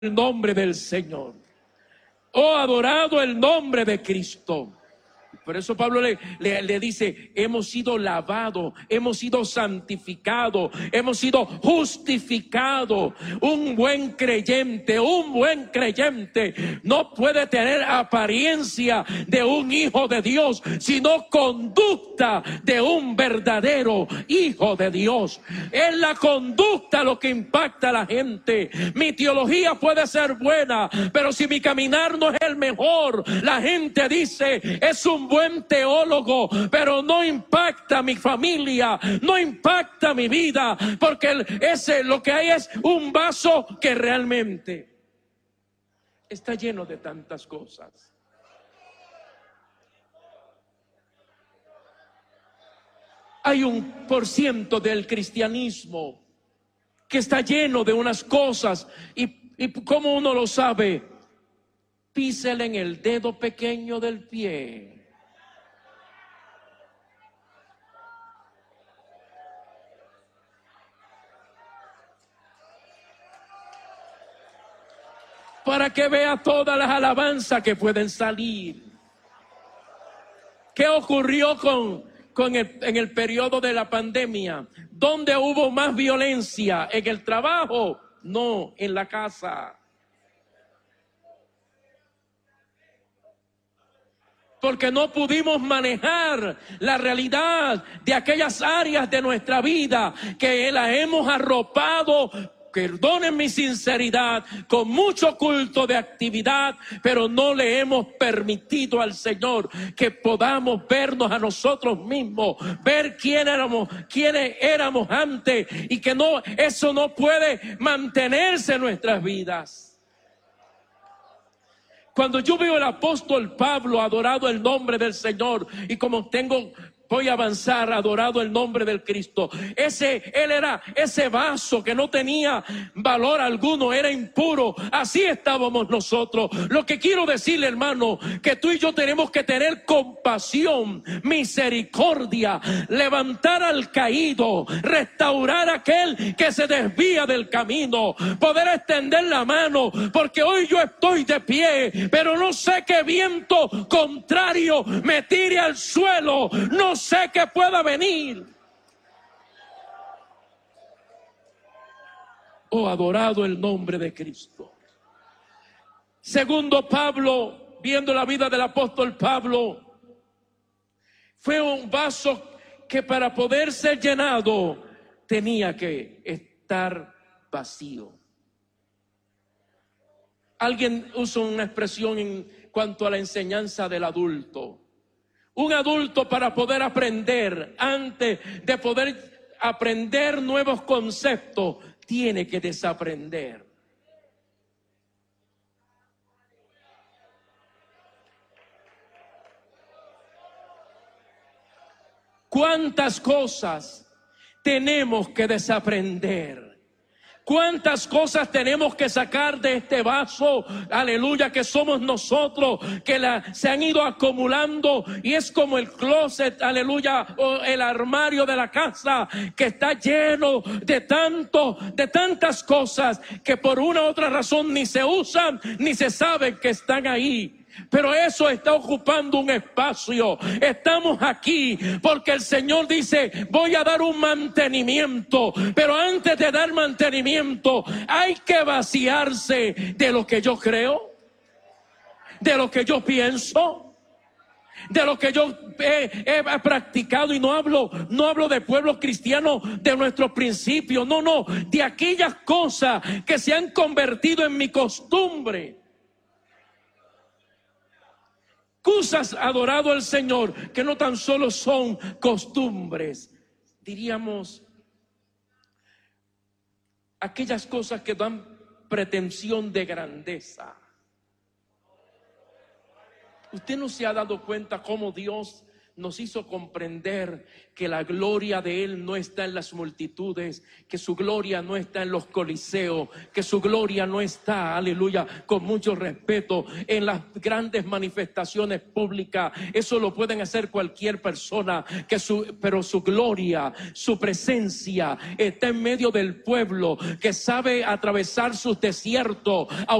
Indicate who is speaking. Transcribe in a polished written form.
Speaker 1: el nombre del Señor. Oh, adorado el nombre de Cristo. Por eso Pablo le dice, hemos sido lavados, hemos sido santificados, hemos sido justificados. Un buen creyente no puede tener apariencia de un hijo de Dios, sino conducta de un verdadero hijo de Dios. Es la conducta lo que impacta a la gente. Mi teología puede ser buena, pero si mi caminar no es el mejor, la gente dice, es un buen teólogo, pero no impacta mi familia, no impacta mi vida, porque lo que hay es un vaso que realmente está lleno de tantas cosas. Hay 1% del cristianismo que está lleno de unas cosas, y ¿cómo uno lo sabe? Písele en el dedo pequeño del pie. Para que vea todas las alabanzas que pueden salir. ¿Qué ocurrió en el periodo de la pandemia? ¿Dónde hubo más violencia? ¿En el trabajo? No, en la casa. Porque no pudimos manejar la realidad de aquellas áreas de nuestra vida que la hemos arropado, perdonen mi sinceridad, con mucho culto de actividad, pero no le hemos permitido al Señor que podamos vernos a nosotros mismos, ver quiénes éramos antes, y que eso no puede mantenerse en nuestras vidas. Cuando yo veo al apóstol Pablo, adorado el nombre del Señor, y como voy a avanzar, adorado el nombre del Cristo. Él era ese vaso que no tenía valor alguno, era impuro. Así estábamos nosotros. Lo que quiero decirle, hermano, que tú y yo tenemos que tener compasión, misericordia, levantar al caído, restaurar a aquel que se desvía del camino, poder extender la mano, porque hoy yo estoy de pie, pero no sé qué viento contrario me tire al suelo, no sé qué pueda venir. Oh, adorado el nombre de Cristo. Segundo Pablo, viendo la vida del apóstol Pablo, fue un vaso que para poder ser llenado tenía que estar vacío. Alguien usó una expresión en cuanto a la enseñanza del adulto. Un adulto, para poder aprender, antes de poder aprender nuevos conceptos, tiene que desaprender. ¿Cuántas cosas tenemos que desaprender? ¿Cuántas cosas tenemos que sacar de este vaso, aleluya, que somos nosotros, que se han ido acumulando, y es como el closet, aleluya, o el armario de la casa, que está lleno de tantas cosas que por una u otra razón ni se usan, ni se sabe que están ahí? Pero eso está ocupando un espacio. Estamos aquí porque el Señor dice, voy a dar un mantenimiento, pero antes de dar mantenimiento hay que vaciarse de lo que yo creo, de lo que yo pienso, de lo que yo he practicado. Y no hablo de pueblo cristiano, de nuestros principios, no, de aquellas cosas que se han convertido en mi costumbre. Cosas, adorado al Señor, que no tan solo son costumbres, diríamos, aquellas cosas que dan pretensión de grandeza. Usted no se ha dado cuenta cómo Dios nos hizo comprender que la gloria de Él no está en las multitudes, que su gloria no está en los coliseos, que su gloria no está, aleluya, con mucho respeto, en las grandes manifestaciones públicas. Eso lo pueden hacer cualquier persona, pero su gloria, su presencia está en medio del pueblo que sabe atravesar sus desiertos,